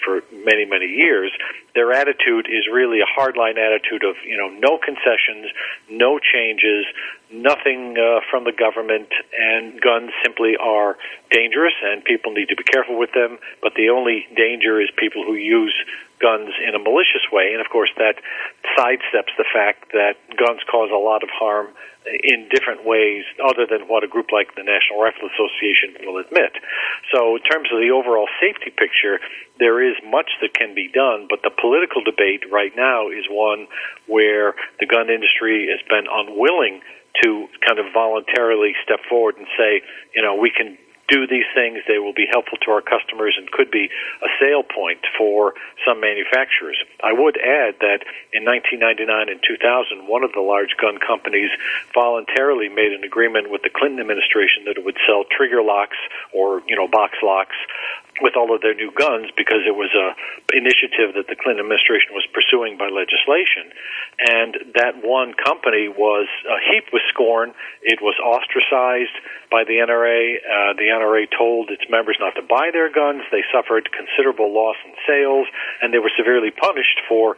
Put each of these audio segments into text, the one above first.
for many, many years, their attitude is really a hardline attitude of, no concessions, no changes, nothing from the government, and guns simply are dangerous and people need to be careful with them, but the only danger is people who use guns in a malicious way, and of course that sidesteps the fact that guns cause a lot of harm in different ways other than what a group like the National Rifle Association will admit. So in terms of the overall safety picture, there is much that can be done, but the political debate right now is one where the gun industry has been unwilling to kind of voluntarily step forward and say, we can do these things, they will be helpful to our customers and could be a sale point for some manufacturers. I would add that in 1999 and 2000, one of the large gun companies voluntarily made an agreement with the Clinton administration that it would sell trigger locks or, box locks with all of their new guns because it was a initiative that the Clinton administration was pursuing by legislation. And that one company was heaped with scorn. It was ostracized by the NRA. The NRA told its members not to buy their guns. They suffered considerable loss in sales, and they were severely punished for,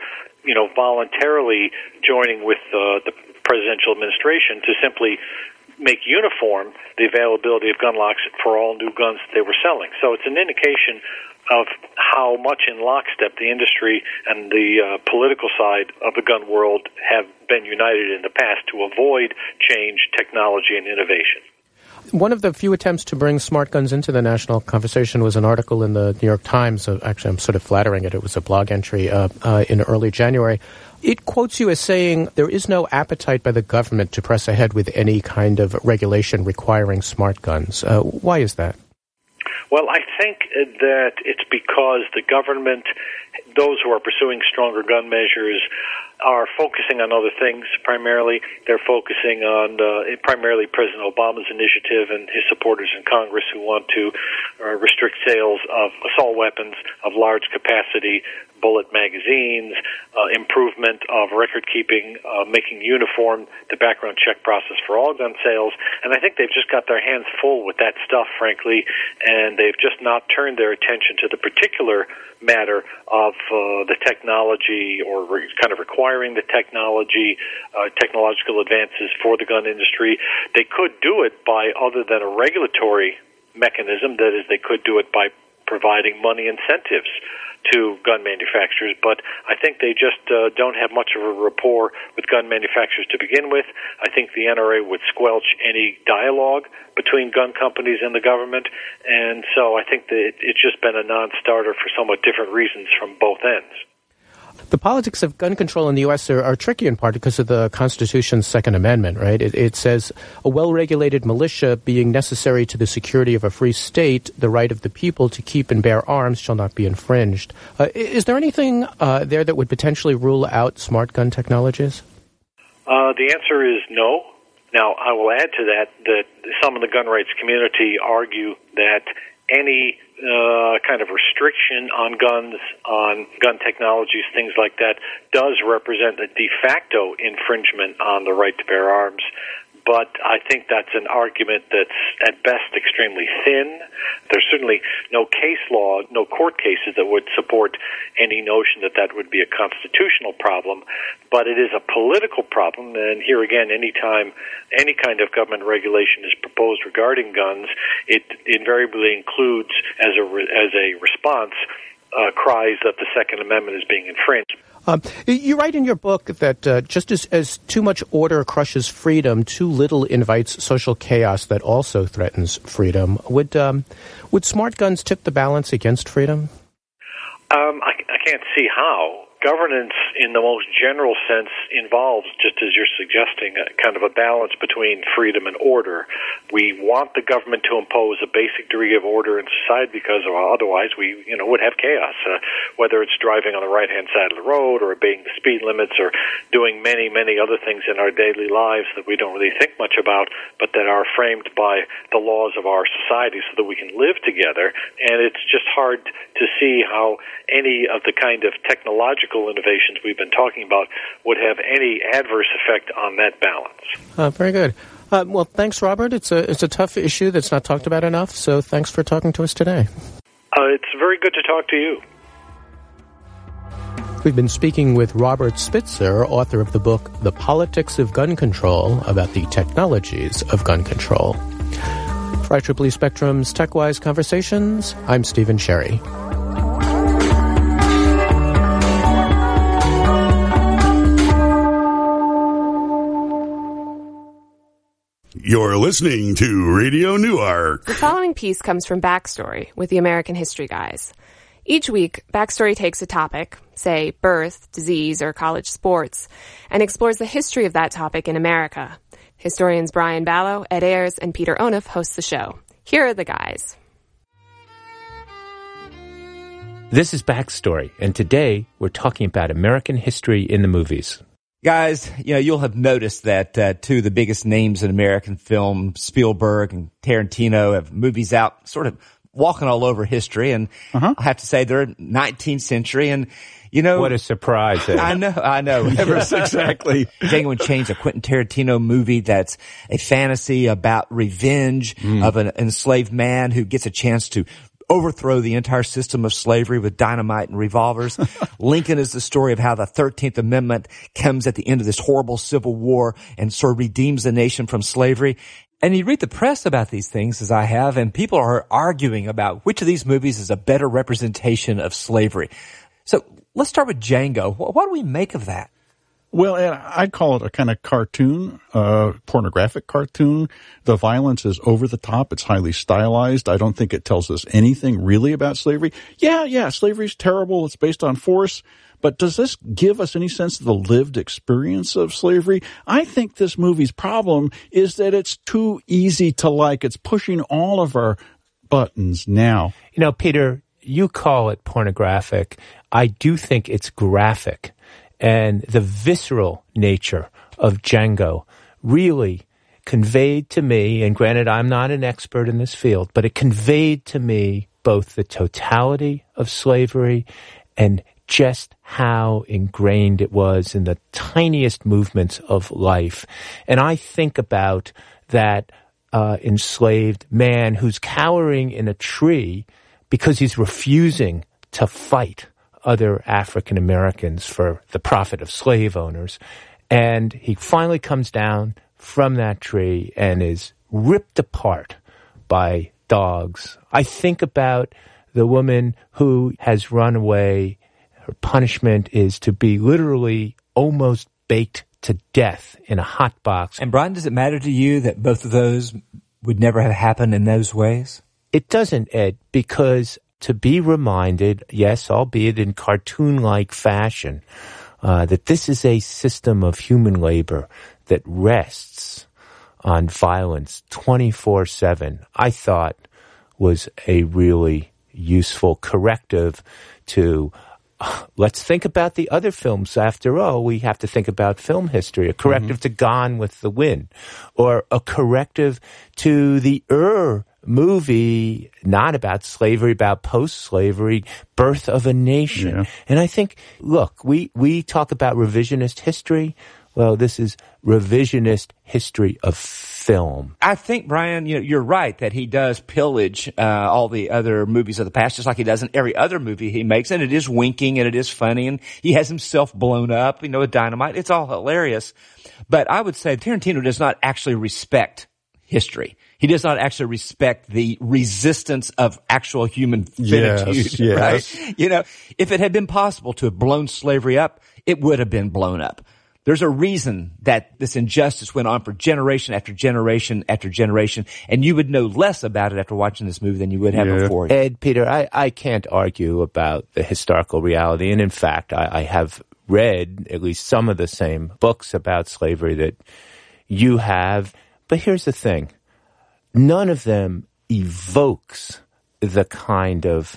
voluntarily joining with the presidential administration to simply make uniform the availability of gun locks for all new guns that they were selling. So it's an indication of how much in lockstep the industry and the political side of the gun world have been united in the past to avoid change, technology, and innovation. One of the few attempts to bring smart guns into the national conversation was an article in the New York Times. Actually, I'm sort of flattering it. It was a blog entry in early January. It quotes you as saying there is no appetite by the government to press ahead with any kind of regulation requiring smart guns. Why is that? Well, I think that it's because the government, those who are pursuing stronger gun measures, are focusing on other things primarily. They're focusing on primarily President Obama's initiative and his supporters in Congress who want to restrict sales of assault weapons of large capacity, bullet magazines, improvement of record keeping, making uniform the background check process for all gun sales. And I think they've just got their hands full with that stuff, frankly, and they've just not turned their attention to the particular matter of the technology or kind of requiring the technology, technological advances for the gun industry. They could do it by other than a regulatory mechanism. That is, they could do it by providing money incentives to gun manufacturers, but I think they just don't have much of a rapport with gun manufacturers to begin with. I think the NRA would squelch any dialogue between gun companies and the government, and so I think that it's just been a non-starter for somewhat different reasons from both ends. The politics of gun control in the U.S. are tricky in part because of the Constitution's Second Amendment, right? It says, a well-regulated militia being necessary to the security of a free state, the right of the people to keep and bear arms shall not be infringed. Is there anything there that would potentially rule out smart gun technologies? The answer is no. Now, I will add to that some of the gun rights community argue that any kind of restriction on guns, on gun technologies, things like that, does represent a de facto infringement on the right to bear arms. But I think that's an argument that's at best extremely thin. There's certainly no case law, no court cases that would support any notion that that would be a constitutional problem. But it is a political problem, and here again, anytime any kind of government regulation is proposed regarding guns, it invariably includes as a response cries that the Second Amendment is being infringed. You write in your book that just as too much order crushes freedom, too little invites social chaos that also threatens freedom. Would smart guns tip the balance against freedom? I can't see how. Governance, in the most general sense, involves, just as you're suggesting, a kind of a balance between freedom and order. We want the government to impose a basic degree of order in society because otherwise we, would have chaos. Whether it's driving on the right-hand side of the road or obeying the speed limits or doing many, many other things in our daily lives that we don't really think much about, but that are framed by the laws of our society so that we can live together. And it's just hard to see how any of the kind of technological innovations we've been talking about would have any adverse effect on that balance. Very good. Well, thanks, Robert. It's a tough issue that's not talked about enough, so thanks for talking to us today. It's very good to talk to you. We've been speaking with Robert Spitzer, author of the book The Politics of Gun Control, about the technologies of gun control. For IEEE Spectrum's TechWise Conversations, I'm Stephen Sherry. You're listening to Radio Newark. The following piece comes from Backstory with the American History Guys. Each week, Backstory takes a topic, say birth, disease, or college sports, and explores the history of that topic in America. Historians Brian Ballo, Ed Ayers, and Peter Onuf host the show. Here are the guys. This is Backstory, and today we're talking about American history in the movies. Guys, you'll have noticed that two of the biggest names in American film, Spielberg and Tarantino, have movies out sort of walking all over history. And I have to say they're 19th century. And, what a surprise. Eh? I know. Exactly. Django Unchained's a Quentin Tarantino movie that's a fantasy about revenge of an enslaved man who gets a chance to overthrow the entire system of slavery with dynamite and revolvers. Lincoln is the story of how the 13th Amendment comes at the end of this horrible civil war and sort of redeems the nation from slavery. And you read the press about these things, as I have, and people are arguing about which of these movies is a better representation of slavery. So let's start with Django. What do we make of that? Well, I'd call it a kind of cartoon, pornographic cartoon. The violence is over the top. It's highly stylized. I don't think it tells us anything really about slavery. Yeah, slavery's terrible. It's based on force. But does this give us any sense of the lived experience of slavery? I think this movie's problem is that it's too easy to like. It's pushing all of our buttons now. Peter, you call it pornographic. I do think it's graphic. And the visceral nature of Django really conveyed to me, and granted I'm not an expert in this field, but it conveyed to me both the totality of slavery and just how ingrained it was in the tiniest movements of life. And I think about that enslaved man who's cowering in a tree because he's refusing to fight other African Americans for the profit of slave owners. And he finally comes down from that tree and is ripped apart by dogs. I think about the woman who has run away. Her punishment is to be literally almost baked to death in a hot box. And Brian, does it matter to you that both of those would never have happened in those ways? It doesn't, Ed, because to be reminded, yes, albeit in cartoon-like fashion, that this is a system of human labor that rests on violence 24/7, I thought was a really useful corrective to let's think about the other films. After all, we have to think about film history. A corrective to Gone with the Wind, or a corrective to the movie, not about slavery, about post-slavery, Birth of a Nation. Yeah. And I think, look, we talk about revisionist history. Well, this is revisionist history of film. I think, Brian, you're right that he does pillage all the other movies of the past, just like he does in every other movie he makes. And it is winking and it is funny. And he has himself blown up, with dynamite. It's all hilarious. But I would say Tarantino does not actually respect history. He does not actually respect the resistance of actual human finitude, yes. Right? If it had been possible to have blown slavery up, it would have been blown up. There's a reason that this injustice went on for generation after generation after generation, and you would know less about it after watching this movie than you would have before. Ed, Peter, I can't argue about the historical reality, and in fact, I have read at least some of the same books about slavery that you have. But here's the thing. None of them evokes the kind of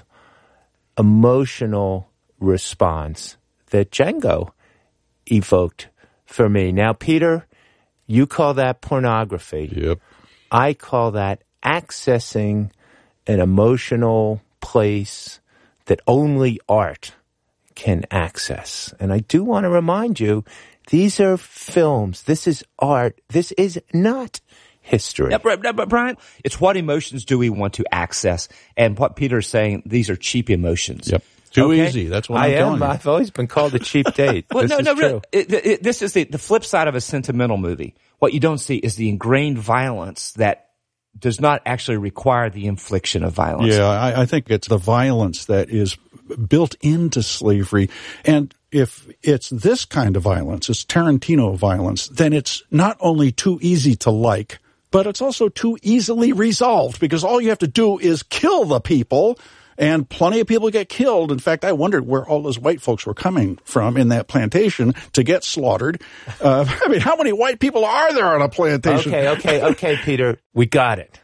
emotional response that Django evoked for me. Now, Peter, you call that pornography. Yep. I call that accessing an emotional place that only art can access. And I do want to remind you, these are films. This is art. This is not history. Yeah, but Brian, it's what emotions do we want to access? And what Peter's saying, these are cheap emotions. Yep. Too easy. That's what I'm telling you. I've always been called a cheap date. Well, this is true. Really, this is the flip side of a sentimental movie. What you don't see is the ingrained violence that does not actually require the infliction of violence. Yeah, I think it's the violence that is built into slavery. And if it's this kind of violence, it's Tarantino violence, then it's not only too easy to like, but it's also too easily resolved, because all you have to do is kill the people. And plenty of people get killed. In fact, I wondered where all those white folks were coming from in that plantation to get slaughtered. I mean, how many white people are there on a plantation? Okay, Peter. We got it.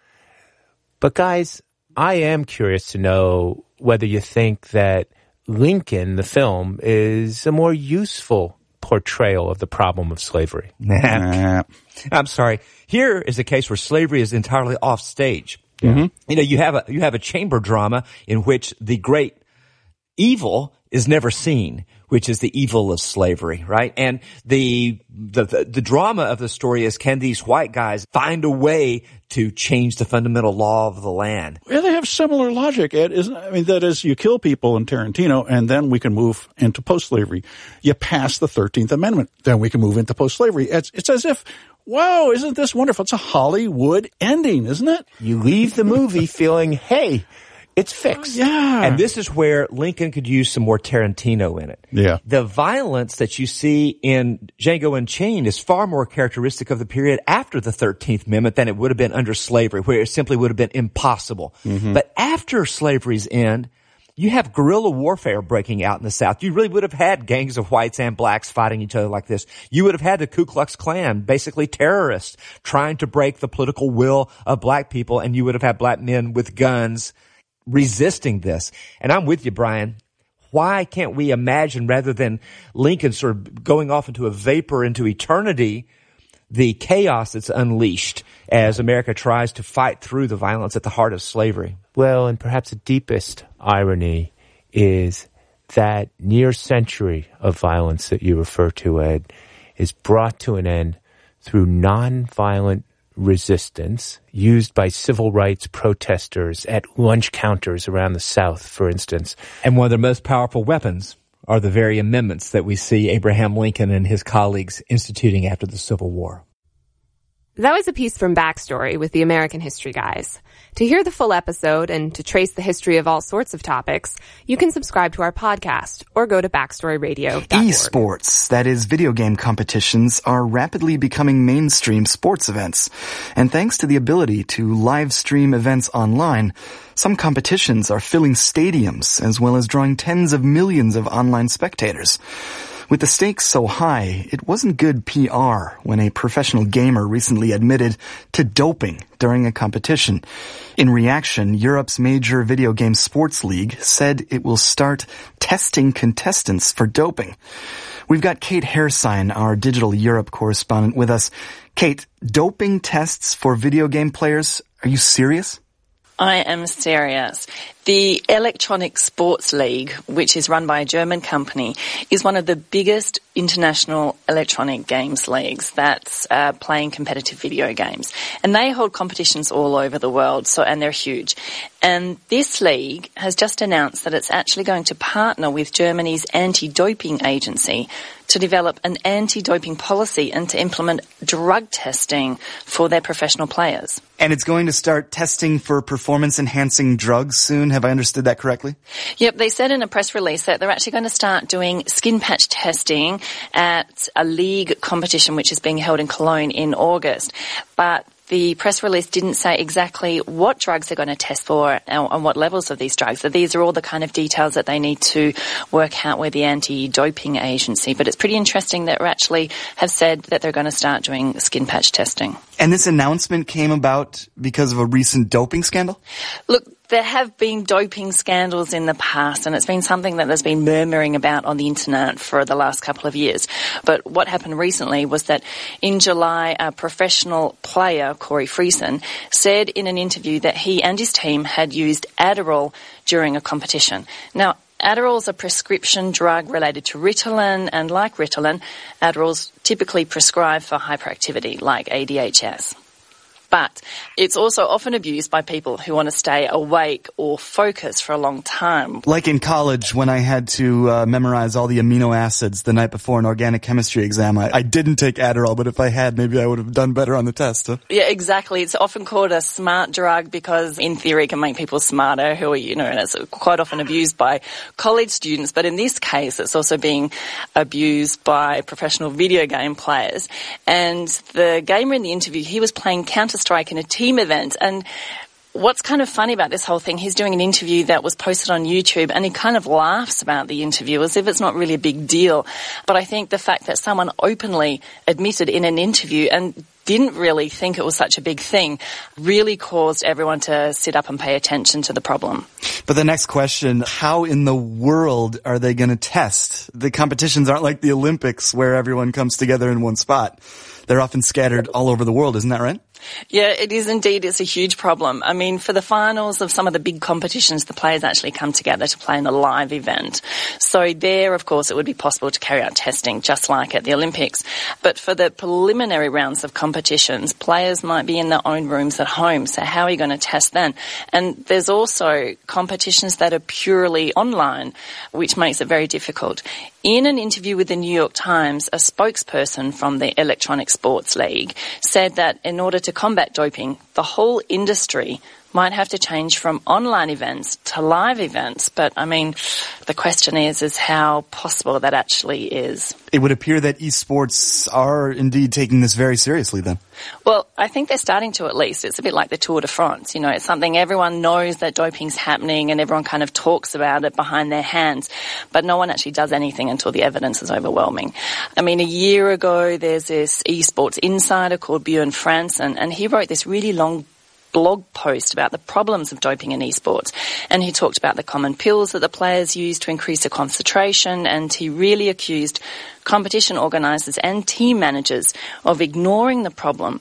But guys, I am curious to know whether you think that Lincoln, the film, is a more useful portrayal of the problem of slavery. Nah. I'm sorry. Here is a case where slavery is entirely off stage. Mm-hmm. You know, you have a chamber drama in which the great evil is never seen, which is the evil of slavery, right? And the drama of the story is, can these white guys find a way to change the fundamental law of the land? Well, they have similar logic, Ed, isn't it? I mean, that is, you kill people in Tarantino, and then we can move into post-slavery. You pass the 13th Amendment, then we can move into post-slavery. It's as if, wow, isn't this wonderful? It's a Hollywood ending, isn't it? You leave the movie feeling, hey, it's fixed. Yeah. And this is where Lincoln could use some more Tarantino in it. Yeah. The violence that you see in Django Unchained is far more characteristic of the period after the 13th Amendment than it would have been under slavery, where it simply would have been impossible. Mm-hmm. But after slavery's end, you have guerrilla warfare breaking out in the South. You really would have had gangs of whites and blacks fighting each other like this. You would have had the Ku Klux Klan, basically terrorists, trying to break the political will of black people, and you would have had black men with guns resisting this. And I'm with you, Brian. Why can't we imagine, rather than Lincoln sort of going off into a vapor into eternity, the chaos that's unleashed as America tries to fight through the violence at the heart of slavery? Well, and perhaps the deepest irony is that near century of violence that you refer to, Ed, is brought to an end through nonviolent resistance used by civil rights protesters at lunch counters around the South, for instance. And one of their most powerful weapons are the very amendments that we see Abraham Lincoln and his colleagues instituting after the Civil War. That was a piece from Backstory with the American History Guys. To hear the full episode and to trace the history of all sorts of topics, you can subscribe to our podcast or go to backstoryradio.org. Esports, that is video game competitions, are rapidly becoming mainstream sports events. And thanks to the ability to live stream events online, some competitions are filling stadiums as well as drawing tens of millions of online spectators. With the stakes so high, it wasn't good PR when a professional gamer recently admitted to doping during a competition. In reaction, Europe's major video game sports league said it will start testing contestants for doping. We've got Kate Hairsign, our Digital Europe correspondent, with us. Kate, doping tests for video game players, are you serious? I am serious. The Electronic Sports League, which is run by a German company, is one of the biggest international electronic games leagues that's playing competitive video games. And they hold competitions all over the world, and they're huge. And this league has just announced that it's actually going to partner with Germany's anti-doping agency to develop an anti-doping policy and to implement drug testing for their professional players. And it's going to start testing for performance-enhancing drugs soon. Have I understood that correctly? Yep, they said in a press release that they're actually going to start doing skin patch testing at a league competition which is being held in Cologne in August. But the press release didn't say exactly what drugs they're going to test for and what levels of these drugs. So these are all the kind of details that they need to work out with the anti-doping agency. But it's pretty interesting that we actually have said that they're going to start doing skin patch testing. And this announcement came about because of a recent doping scandal? Look, there have been doping scandals in the past, and it's been something that there's been murmuring about on the internet for the last couple of years. But what happened recently was that in July, a professional player, Corey Friesen, said in an interview that he and his team had used Adderall during a competition. Now, Adderall is a prescription drug related to Ritalin, and like Ritalin, Adderall's typically prescribed for hyperactivity, like ADHS. But it's also often abused by people who want to stay awake or focus for a long time. Like in college when I had to memorize all the amino acids the night before an organic chemistry exam. I didn't take Adderall, but if I had, maybe I would have done better on the test. Huh? Yeah, exactly. It's often called a smart drug because in theory it can make people smarter who are, and it's quite often abused by college students. But in this case, it's also being abused by professional video game players. And the gamer in the interview, he was playing Counter-Strike in a team event, and what's kind of funny about this whole thing, he's doing an interview that was posted on YouTube and he kind of laughs about the interview as if it's not really a big deal. But I think the fact that someone openly admitted in an interview and didn't really think it was such a big thing really caused everyone to sit up and pay attention to the problem. But the next question, how in the world are they going to test? The competitions aren't like the Olympics where everyone comes together in one spot. They're often scattered all over the world, isn't that right? Yeah, it is indeed. It's a huge problem. I mean, for the finals of some of the big competitions, the players actually come together to play in a live event. So there, of course, it would be possible to carry out testing just like at the Olympics. But for the preliminary rounds of competitions, players might be in their own rooms at home. So how are you going to test then? And there's also competitions that are purely online, which makes it very difficult. In an interview with the New York Times, a spokesperson from the Electronic Sports League said that in order to combat doping, the whole industry might have to change from online events to live events. But, I mean, the question is how possible that actually is. It would appear that esports are indeed taking this very seriously then. Well, I think they're starting to at least. It's a bit like the Tour de France. It's something everyone knows that doping's happening and everyone kind of talks about it behind their hands. But no one actually does anything until the evidence is overwhelming. I mean, a year ago, there's this esports insider called Bjorn Fransen, and he wrote this really long blog post about the problems of doping in esports. And he talked about the common pills that the players use to increase their concentration, and he really accused competition organisers and team managers of ignoring the problem.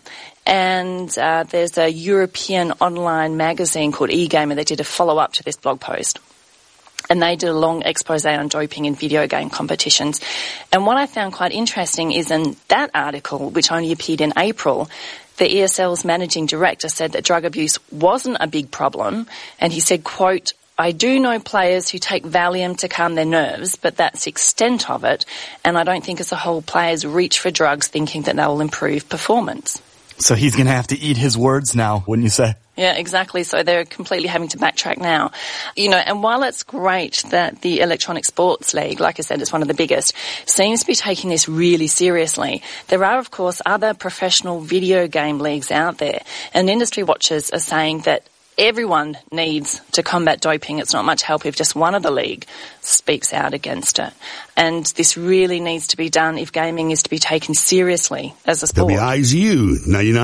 And there's a European online magazine called eGamer that did a follow-up to this blog post. And they did a long expose on doping in video game competitions. And what I found quite interesting is in that article, which only appeared in April, the ESL's managing director said that drug abuse wasn't a big problem. And he said, quote, "I do know players who take Valium to calm their nerves, but that's the extent of it. And I don't think as a whole players reach for drugs thinking that they will improve performance." So he's going to have to eat his words now, wouldn't you say? Yeah, exactly. So they're completely having to backtrack now. And while it's great that the Electronic Sports League, like I said, is one of the biggest, seems to be taking this really seriously, there are, of course, other professional video game leagues out there. And industry watchers are saying that everyone needs to combat doping. It's not much help if just one of the league speaks out against it. And this really needs to be done if gaming is to be taken seriously as a sport. WIZU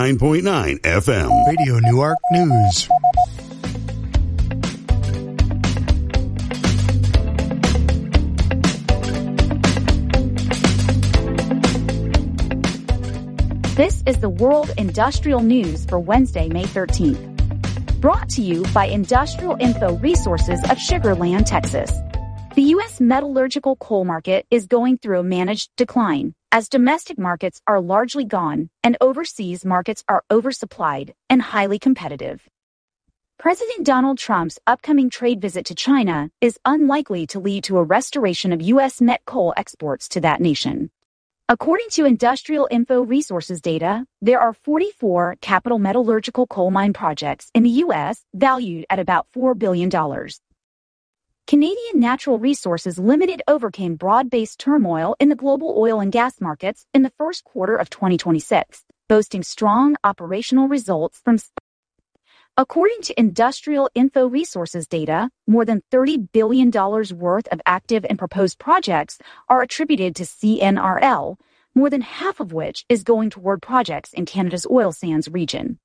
99.9 FM. Radio Newark News. This is the World Industrial News for Wednesday, May 13th. Brought to you by Industrial Info Resources of Sugar Land, Texas. The U.S. metallurgical coal market is going through a managed decline as domestic markets are largely gone and overseas markets are oversupplied and highly competitive. President Donald Trump's upcoming trade visit to China is unlikely to lead to a restoration of U.S. met coal exports to that nation. According to Industrial Info Resources data, there are 44 capital metallurgical coal mine projects in the U.S. valued at about $4 billion. Canadian Natural Resources Limited overcame broad-based turmoil in the global oil and gas markets in the first quarter of 2026, boasting strong operational results from. According to Industrial Info Resources data, more than $30 billion worth of active and proposed projects are attributed to CNRL, more than half of which is going toward projects in Canada's oil sands region.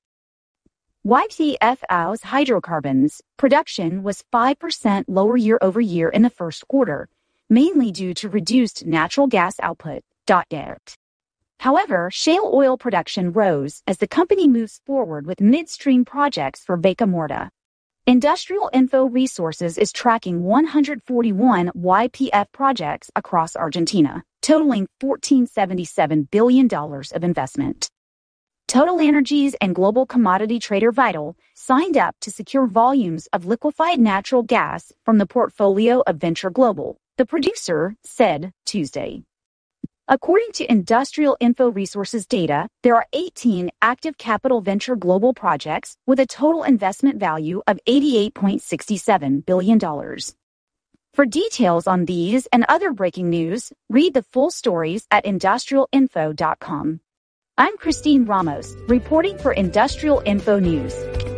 YPF's hydrocarbons production was 5% lower year-over-year in the first quarter, mainly due to reduced natural gas output. However, shale oil production rose as the company moves forward with midstream projects for Vaca Muerta. Industrial Info Resources is tracking 141 YPF projects across Argentina, totaling $14.77 billion of investment. TotalEnergies and global commodity trader Vital signed up to secure volumes of liquefied natural gas from the portfolio of Venture Global, the producer said Tuesday. According to Industrial Info Resources data, there are 18 active capital Venture Global projects with a total investment value of $88.67 billion. For details on these and other breaking news, read the full stories at industrialinfo.com. I'm Christine Ramos, reporting for Industrial Info News.